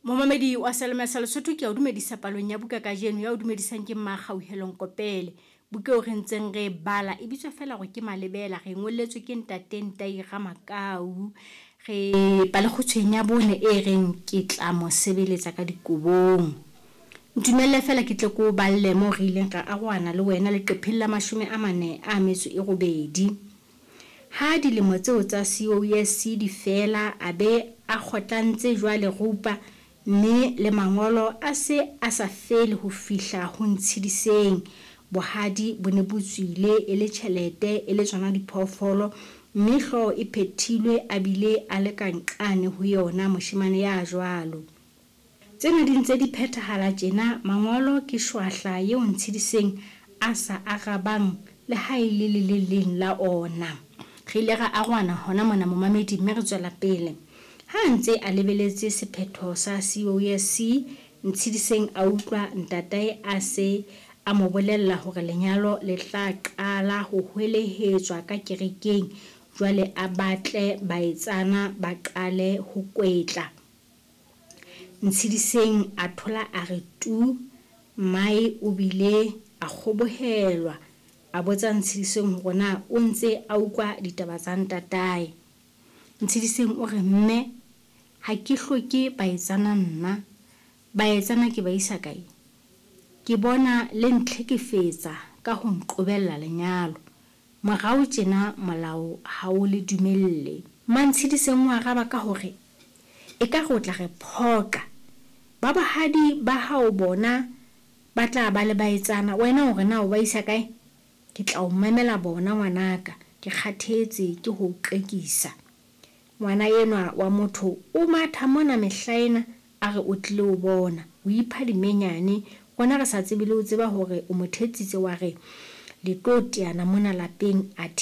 Momamedi wa Salema sa Lesotho ke a o dumedisa palong ya buka ka jeno ya o dumedisang ke Makgauhelong Kopele. Buka o re ntseng re bala e bitswa fela gore ke Malebela, re ngolletswe ke Ntate Ntaira Makau. Re pale go tshwenya bone e reng ke tla mo sebeletsa ka dikobong. Ntumelle fela ke tle ko balle mo re ileng ra arwana le wena le qephella 48. Ha dilemo tseo tsa COSC di fela a be a khotlantse jwale rupa mme le mangolo a se a sa fele ho fihla ho ntshidiseng. Bohadi bo ne bo tswile e le tjhelete e le tsona diphoofolo mme hlo e phethilwe a bile a le kanqane ho yona moshemane ya jwalo. Tsena di ntse di phethahala tjena mangolo ke shwahla eo ntshidiseng a sa arabang le ha ile le leng la ona. Re ile ra arwana hona mona momamedi mme re tswela pele. Ha ntse a lebeletse sephetho sa COSC ntshidiseng a utlwa ntatae a se a mo bolella hore lenyalo le tla qala ho hwelehetswa ka kerekeng, jwale a batle baetsana ba qale ho kwetla. Ntshidiseng a thola a re tu mai o bile a kgobohelwa a botsa Ntshidiseng hore na o ntse a utlwa ditaba tsa ntatae. Ntshidiseng o re mme ha ke hloke baetsana nna, baetsana ke ba isa kae? Ke bona le ntlhekefetsa ka ho nqobella lenyalo. Morao tjena molao ha o le dumelle. Ntshidiseng o araba ka hore e ka re o tla re phoqa. Ba bahadi ba hao bona ba tla ba le baetsana, wena hore na o ba isa kae? Ke tla o memela bona ngwanaka, ke kgathetse ke ho qekisa. Ngwana yenwa wa motho o matha mona mehlaena a re o tle o bona, o ipha dimenyane, rona re sa tsebe le o tseba hore o mothetsitse wa re le tlo teana mona lapeng.